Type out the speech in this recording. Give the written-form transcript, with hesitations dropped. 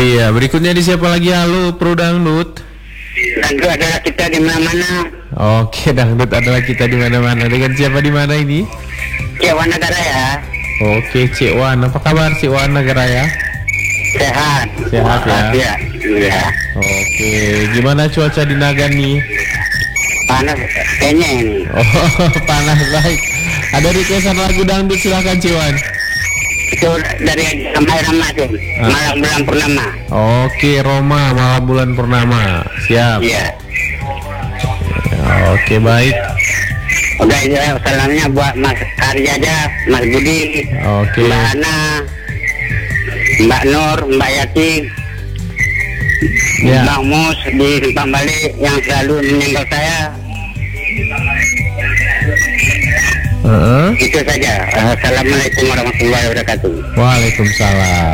Iya, berikutnya di siapa lagi? Halo, Pro Dangdut. Dangdut adalah kita di mana-mana. Oke, Dangdut adalah kita di mana-mana. Dengan siapa di mana ini? Cik Wan Negara ya. Oke, Cik Wan. Apa kabar Cik Wan Negara ya? Sehat. Sehat ya? Iya. Iya. Oke, gimana cuaca di Nagan nih? Panas kayaknya ini. Oh, panas baik. Ada requestan lagu dangdut, silakan Cik Wan. Itu dari Rama tuh. Malam bulan purnama. Oke, Roma malam bulan purnama. Siap. Iya. Oke, baik. Udah ya, salamnya buat Mas Arya aja, Mas Budi, Oke. Mbak Ana, Mbak Nur, Mbak Yati, Ya. Mbak Mus di Simpang Balik yang selalu menyenggol saya. Itu saja. Assalamualaikum warahmatullahi wabarakatuh. Waalaikumsalam.